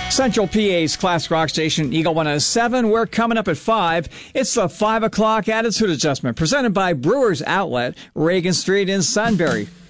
Central PA's classic rock station, Eagle 107. We're coming up at 5. It's the 5 o'clock attitude adjustment presented by Brewers Outlet, Reagan Street in Sunbury.